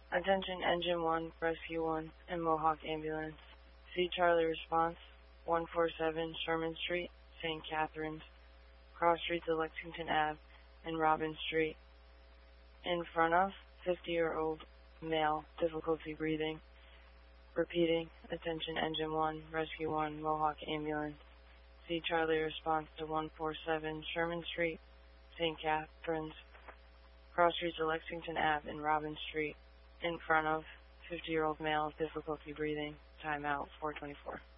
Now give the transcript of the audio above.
Attention Engine 1, Rescue 1, and Mohawk Ambulance. See Charlie response, 147 Sherman Street, St. Catharines, cross streets of Lexington Ave and Robin Street. In front of 50-year-old male, difficulty breathing. Repeating, attention Engine 1, Rescue 1, Mohawk Ambulance. See Charlie response to 147 Sherman Street, St. Catharines, cross streets of Lexington Ave and Robin Street. In front of 50-year-old male, difficulty breathing. Timeout 424.